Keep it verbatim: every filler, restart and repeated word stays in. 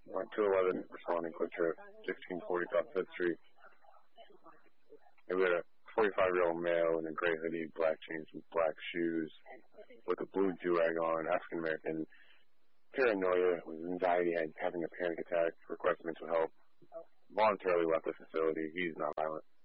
on two eleven responding quick trip, sixteen forty South Fifth Street. And we had a forty-five-year-old male in a gray hoodie, black jeans, and black shoes, with a blue do-rag on, African-American, paranoia, with anxiety, and having a panic attack, requesting mental help, voluntarily left the facility. He's not violent.